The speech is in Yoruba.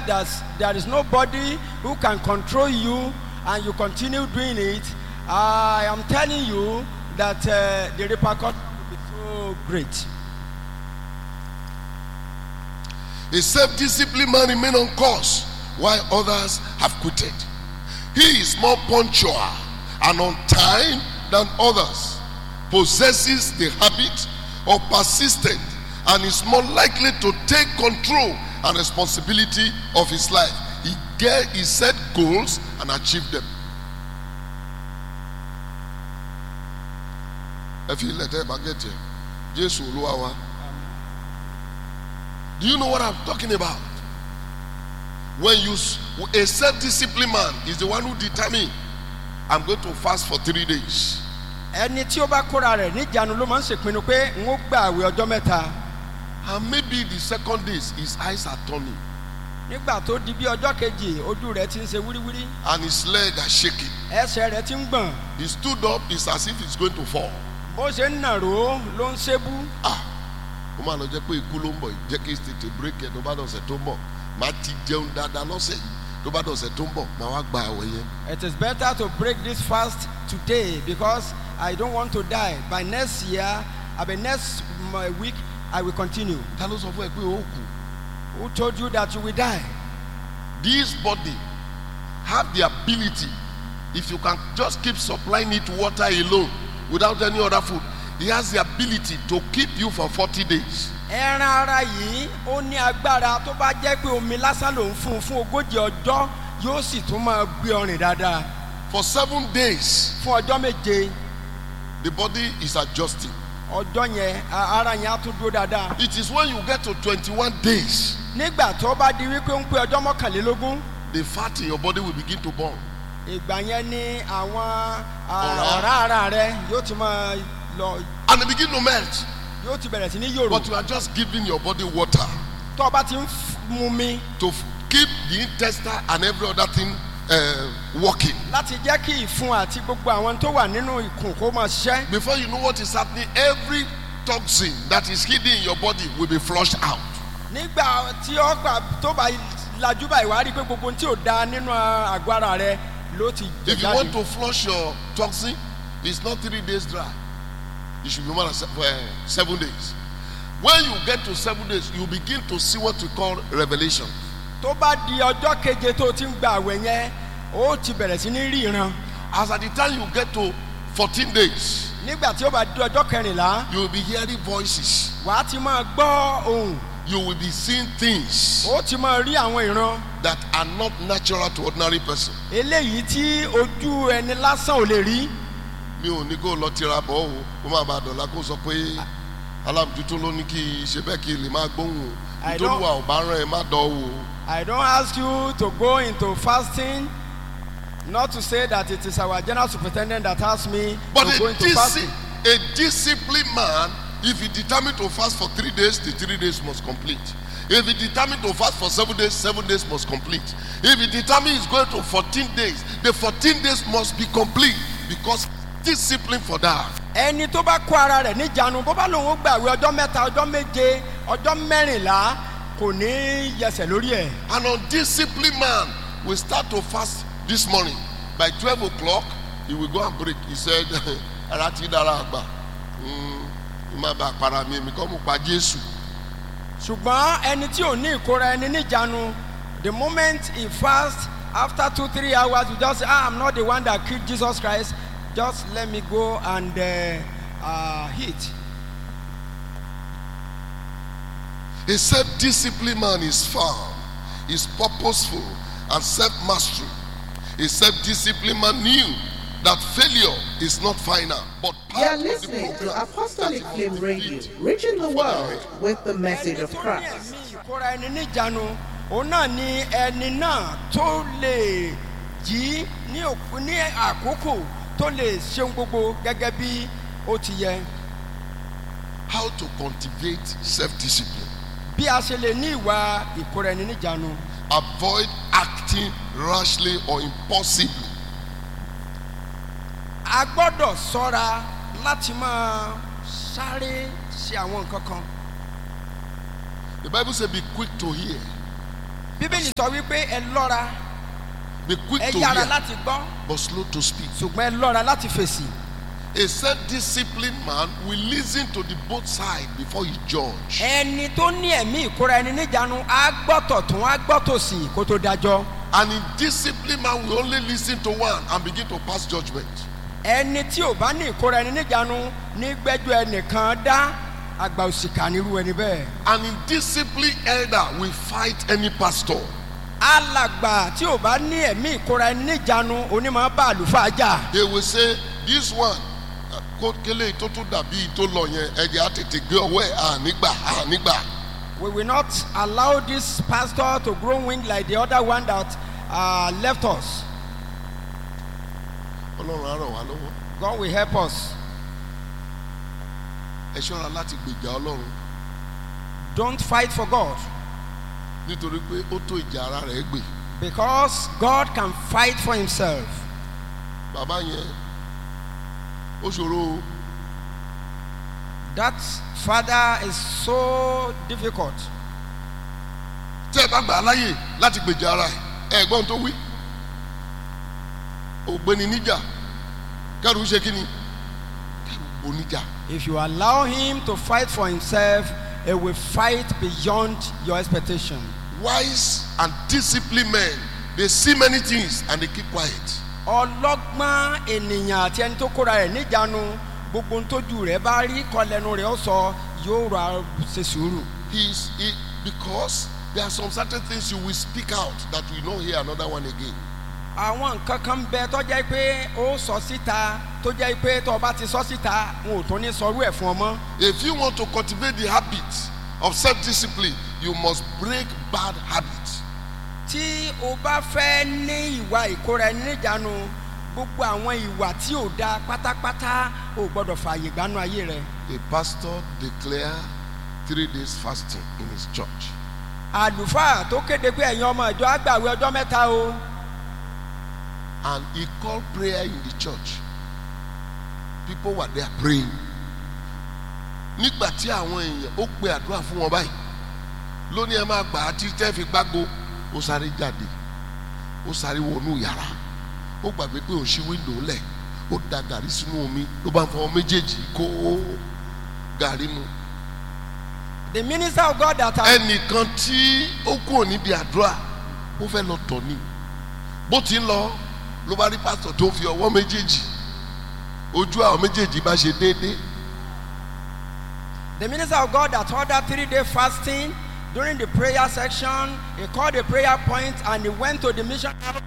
there is nobody who can control you and you continue doing it, I am telling you that the repercussion will be so great. A self-disciplined man remains on course while others have quitted. He is more punctual and on time than others, possesses the habit of persistence, and is more likely to take control and responsibility of his life. He set goals and achieved them. If you let her get here, Jesus will. Do you know what I'm talking about? When a self-disciplined man is the one who determines, I'm going to fast for 3 days. And maybe the second days his eyes are turning. And his leg are shaking. He stood up, it's as if he's going to fall. Break it. It is better to break this fast today because I don't want to die. By next year, next week, I will continue. Who told you that you will die? This body have the ability, if you can just keep supplying it water alone without any other food, he has the ability to keep you for 40 days. For 7 days, the body is adjusting. It is when you get to 21 days, the fat in your body will begin to burn. And they begin to melt. But you are just giving your body water to keep the intestine and every other thing working. Before you know what is happening, every toxin that is hidden in your body will be flushed out. If you want to flush your toxin, it's not 3 days dry. It should be more than 7 days. When you get to 7 days, you begin to see what we call revelation. As at the time you get to 14 days, you will be hearing voices. You will be seeing things that are not natural to ordinary person. Mi ò ní kó lọ tira bọ̀ o, ó máa bá dọ̀la kó sọ pé alámùtútù ló ní kí ṣe bẹ́ẹ̀ kí lè máa gbóhùn ìtòlúwa ò bá rán ẹ má dọ̀ o. I don't ask you to go into fasting, not to say that it is our general superintendent that asked me to go into fasting. A disciplined man, if he determined to fast for 3 days, the 3 days must complete. If he determined to fast for 7 days, 7 days must complete. If he determined he's going to 14 days, the 14 days must be complete because discipline for that. Ẹni tó bá kó ara rẹ̀ níjànú bó bá lòun gbààwẹ̀ ọjọ́ mẹ́ta ọjọ́ méje ọjọ́ mẹ́rìnlá kò ní yẹsẹ̀ lórí ẹ̀. An undisciplined man will start to fast this morning. By 12 o'clock, he will go and break. He said, "Ara ti dára àgbà, má bàa para mi kọ́ mo pa Jésù." Ṣùgbọ́n ẹni tí ò ní ìkóra ẹni níjànú, the moment he fast, after 2-3 hours, you just say, "I'm not the one that killed Jesus Christ. Just let me go and eat." A self-disciplined man is firm, is purposeful, and self-mastery. A self-disciplined man knew that failure is not final, but you are listening to Apostolic Flame Radio, reaching the world with the message of Christ. How to cultivate self-discipline. Avoid acting rashly or impulsively. The Bible says be quick to hear Bíbélì sọ wípé ẹ lọ́ra, Be quick ẹ to yára hear, láti gbọ́, but slow to speak. ṣùgbọ́n ẹ lọ́ra láti fèsì. A self-disciplined man will listen to the both sides before he judge. Ẹni tó ní ẹ̀mí ìkóra ẹni níjànú á gbọ́ tọ̀tún á gbọ́ tòsì kó tó dájọ́. An indisciplined man will only listen to one and begin to pass judgment. Ẹni tí ò bá ní ìkóra ẹni níjànú ní gbẹ́jọ́ ẹnìkan dá, àgbà òṣìkà nírú ẹni bẹ́ẹ̀. An indisciplined elder will fight any pastor. Alàgbà tí ò bá ní ẹ̀mí ìkóra ẹni níjànú onímọ̀ bá àlùfáà jà. They will say, this one, kó kélé tó tún dàbí tó lọ yẹn, ẹ̀jẹ̀ á tètè gbé ọwọ́ ẹ̀ ànígbà. We will not allow this pastor to grow wing like the other one that left us. Ọlọ́run á ràn wá lọ́wọ́. God will help us. Ẹ ṣọ́ra láti gbèjà Ọlọ́run Don't fight for God, nítorí pé ó tó ìjà ara rẹ̀ gbè. because God can fight for himself. Bàbá yẹn ó ṣòro o. That father is so difficult. Tí ẹ bá gbà á láyè láti gbèjà ara ẹ̀ ẹ̀gbọ́n tó wí. Ògbéni níjà kẹ́rù ṣe kí ni? Kẹ́rù oníjà. If you allow him to fight for himself, he will fight beyond your expectation. Wise and disciplined men, they see many things and they keep quiet. Ọlọ́gbọ́n ènìyàn àti ẹni tó kóra rẹ̀ níjànú gbogbo ohun tójú rẹ̀ bá rí kọlẹ́nu rẹ̀ ó sọ yóò rà ṣe sùúrù. Because there are some certain things you will speak out that we not hear another one again. Àwọn nǹkan kan bẹ tó jẹ́ pé ó sọ síta tó jẹ́ pé tó bá ti sọ síta wọn ò tún ní sọrú ẹ̀ fún ọ mọ́. If you want to cultivate the habit of self-discipline, you must break bad habits. Tí o bá fẹ́ ní ìwà ìkóra ẹni níjànú gbogbo àwọn ìwà tí ò da pátápátá ò gbọ́dọ̀ fààyè gbanú ayé rẹ. A pastor declared 3 days fasting in his church. Àlùfáà tó kéde pé ẹ̀yin ọmọ ìjọ á gbààwẹ̀ ọjọ́ mẹ́ta o. And he called prayer in the church. People were there praying. Nígbà tí àwọn èèyàn ó pe àdúrà fún wọn báyìí lónìí ẹ máa gbà á tí tẹ́ fi gbágbó ó sáré jáde ó sáré wọnú yàrá ó gbàgbé pé òun ṣí wíńdò lẹ̀ ó da gàrí sínú omi ló bá ń fọwọ́ méjèèjì kó gàrí mu. The minister of God that ẹnìkan tí ó kúrò níbi àdúrà ó fẹ́ lọ tọ̀ ni bó ti ń lọ ló bá rí pásítọ̀ tó fi ọwọ́ méjèèjì ojú àwọn méjèèjì bá ṣe déédéé. The minister of God that ordered 3-day fasting during the prayer section, he called a prayer point and he went to the mission.